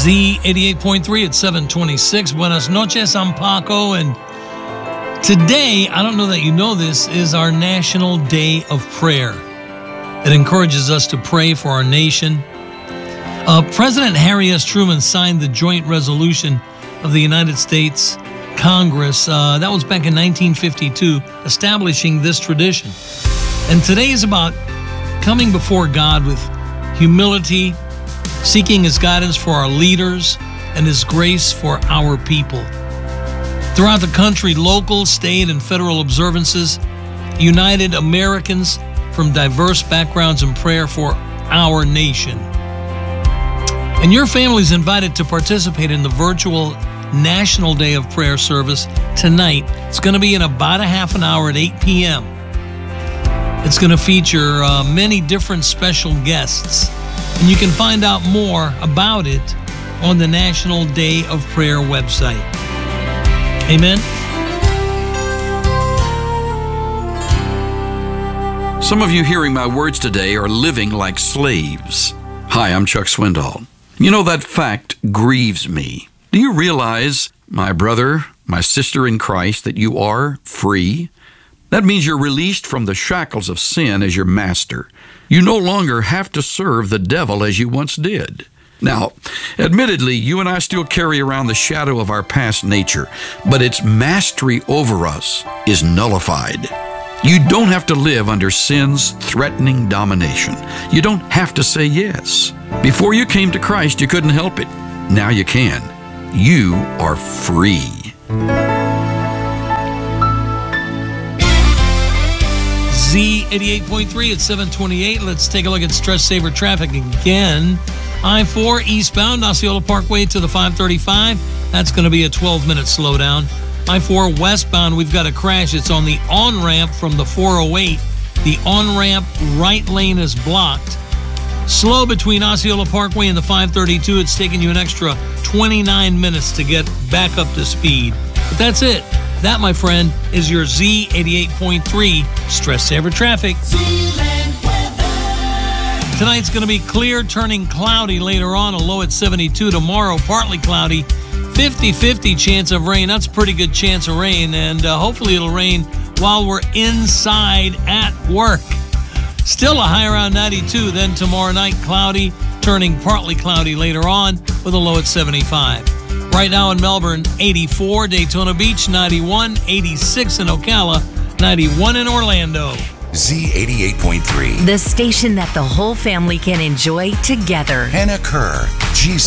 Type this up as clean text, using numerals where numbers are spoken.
Z88.3 at 726. Buenas noches, I'm Paco, and today, I don't know that you know this, is our National Day of Prayer. It encourages us to pray for our nation. President Harry S. Truman signed the joint resolution of the United States Congress. That was back in 1952, establishing this tradition. And today is about coming before God with humility, seeking His guidance for our leaders and His grace for our people. Throughout the country, local, state, and federal observances united Americans from diverse backgrounds in prayer for our nation. And your family is invited to participate in the virtual National Day of Prayer service tonight. It's going to be in about a half an hour at 8 p.m. It's going to feature many different special guests. And you can find out more about it on the National Day of Prayer website. Amen. Some of you hearing my words today are living like slaves. Hi, I'm Chuck Swindoll. You know, that fact grieves me. Do you realize, my brother, my sister in Christ, that you are free? That means you're released from the shackles of sin as your master. You no longer have to serve the devil as you once did. Now, admittedly, you and I still carry around the shadow of our past nature, but its mastery over us is nullified. You don't have to live under sin's threatening domination. You don't have to say yes. Before you came to Christ, you couldn't help it. Now you can. You are free. Z88.3 at 728. Let's take a look at stress saver traffic again. I-4 eastbound, Osceola Parkway to the 535. That's going to be a 12-minute slowdown. I-4 westbound, we've got a crash. It's on the on-ramp from the 408. The on-ramp right lane is blocked. Slow between Osceola Parkway and the 532. It's taking you an extra 29 minutes to get back up to speed. But that's it. That, my friend, is your Z88.3 stress saver traffic. Tonight's going to be clear, turning cloudy later on, a low at 72. Tomorrow, partly cloudy, 50-50 chance of rain. That's a pretty good chance of rain, and hopefully it'll rain while we're inside at work. Still a high around 92. Then tomorrow night, cloudy, turning partly cloudy later on with a low at 75. Right now in Melbourne, 84. Daytona Beach, 91. 86 in Ocala. 91 in Orlando. Z88.3. The station that the whole family can enjoy together. Hannah Kerr,